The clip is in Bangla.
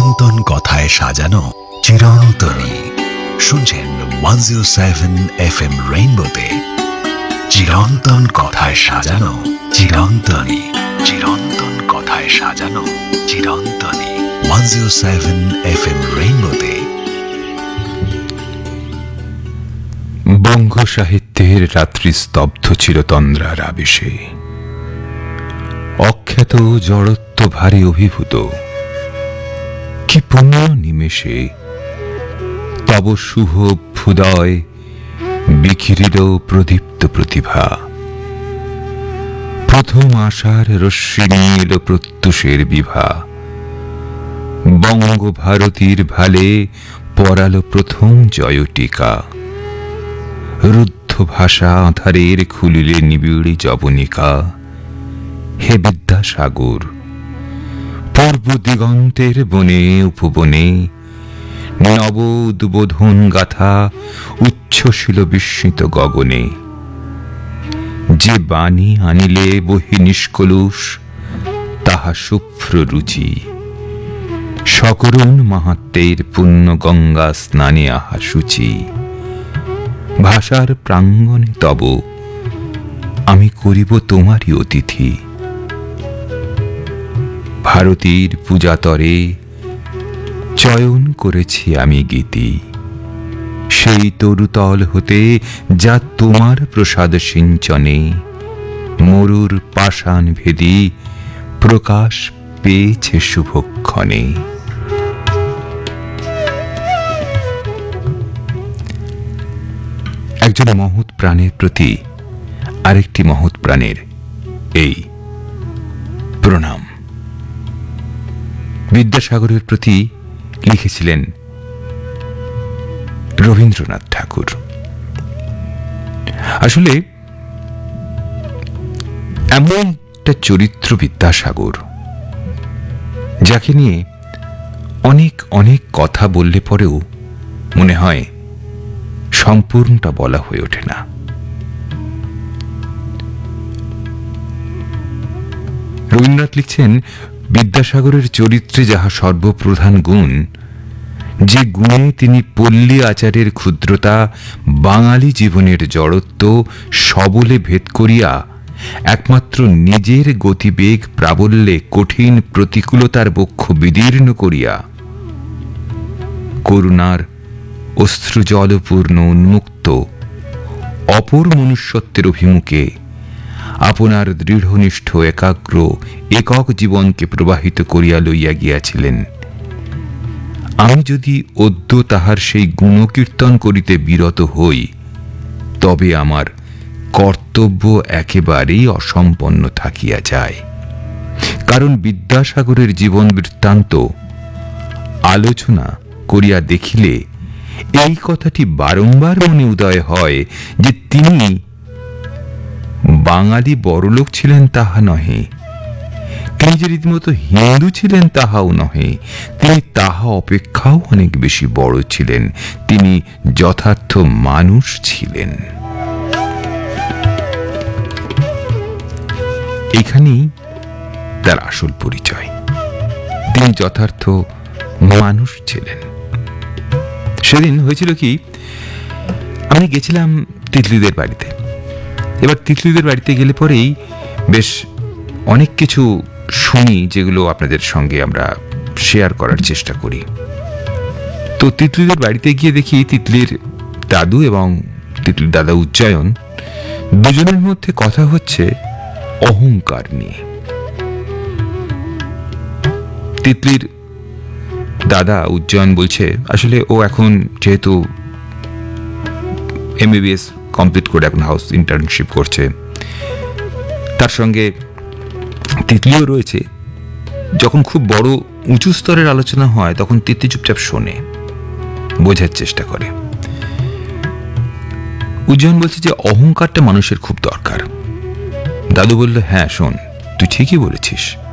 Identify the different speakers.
Speaker 1: চিরন্তন কথায় সাজানো চিরন্তনী। শুনছেন 107 FM রেইনবোতে চিরন্তন কথায় সাজানো চিরন্তনী। চিরন্তন কথায় সাজানো চিরন্তনী 107 FM রেইনবোতে।
Speaker 2: বঙ্গ সাহিত্যের রাত্রি স্তব্ধ ছিল তন্দ্রার আবেশে। অখ্যাত জড়ত্ব ভারী অভিভূত, কি পূর্ণ নিমেষে তব শুভ ভুদয় বিকিরিল প্রদীপ্ত প্রতিভা। প্রথম আশার রশ্মি নিয়ে এলো প্রত্যুষের বিভা। বঙ্গ ভারতীর ভালে পরালো প্রথম জয়টিকা। রুদ্ধ ভাষা আধারের খুলিলে নিবিড়ি জবনিকা। হে বিদ্যাসাগর, পূর্ব দিগন্তের বনে উপবনে নব উদ্বোধন গাথা উচ্ছ্বসিল বিস্মিত গগনে। যে বাণী আনিলে বহি নিষ্কলুষ তাহা শুভ্র রুচি। সকরুণ মাহাত্ম্যের পুণ্য গঙ্গা স্নানে আহা সূচি। ভাষার প্রাঙ্গণে তব আমি করিব তোমারই অতিথি। ভারতীর পূজাতরে চয়ন করেছি আমি গীতি। সেই তরুতল হতে যা তোমার প্রসাদ সিঞ্চনে মরুর পাষাণ ভেদি প্রকাশ পেয়েছে শুভক্ষণে। একজন মহৎ প্রাণের প্রতি আরেকটি মহৎ প্রাণের এই প্রণাম। বিদ্যাসাগরের প্রতি লিখেছিলেন রবীন্দ্রনাথ ঠাকুর। আসলে এমন একটা চরিত্র বিদ্যাসাগর, যাকে নিয়ে অনেক অনেক কথা বললে পরেও মনে হয় সম্পূর্ণটা বলা হয়ে ওঠে না। রবীন্দ্রনাথ লিখছেন, বিদ্যাসাগরের চরিত্রে যাহা সর্বপ্রধান গুণ, যে গুণে তিনি পল্লী আচারের ক্ষুদ্রতা, বাঙালি জীবনের জড়ত্ব সবলে ভেদ করিয়া একমাত্র নিজের গতিবেগ প্রাবল্যে কঠিন প্রতিকূলতার বক্ষ বিদীর্ণ করিয়া করুণার অশ্রুজলপূর্ণ উন্মুক্ত অপর মনুষ্যত্বের অভিমুখে আপনার দৃঢ়নিষ্ঠ একাগ্র একক জীবনকে প্রবাহিত করিয়া লইয়া গিয়াছিলেন। আমি যদি অদ্য তাহার সেই গুণকীর্তন করিতে বিরত হই, তবে আমার কর্তব্য একেবারেই অসম্পন্ন থাকিয়া যায়। কারণ বিদ্যাসাগরের জীবন বৃত্তান্ত আলোচনা করিয়া দেখিলে এই কথাটি বারংবার মনে উদয় হয় যে তিনি বাঙালি বড়লোক ছিলেন তাহা নহে, তিনি যে রীতিমতো হিন্দু ছিলেন তাহাও নহে, তিনি তাহা অপেক্ষাও অনেক বেশি বড় ছিলেন। তিনি যথার্থ মানুষ ছিলেন। এখানেই তার আসল পরিচয়। তিনি যথার্থ মানুষ ছিলেন। সেদিন হয়েছিল কি, আমি গেছিলাম তিতলিদের বাড়িতে। এবার তিতলিদের বাড়িতে গেলে পরেই বেশ অনেক কিছু শুনি, যেগুলো আপনাদের সঙ্গে আমরা শেয়ার করার চেষ্টা করি। তো তিতলিদের বাড়িতে গিয়ে দেখি তিতলির দাদু এবং তিতলির দাদা উজ্জয়ন দুজনের মধ্যে কথা হচ্ছে অহংকার নিয়ে। তিতলির দাদা উজ্জয়ন বলছে, আসলে ও এখন যেহেতু MBBS কমপ্লিট করে এখন হাউস ইন্টার্নশিপ করছে, তার সঙ্গে তিতলিও রয়েছে। যখন খুব বড় উঁচু স্তরের আলোচনা হয় তখন তিতলি চুপচাপ শোনে, বোঝার চেষ্টা করে। উজ্জয়ন বলছে যে অহংকারটা মানুষের খুব দরকার। দাদু বলল, হ্যাঁ শোন, তুই ঠিকই বলেছিস,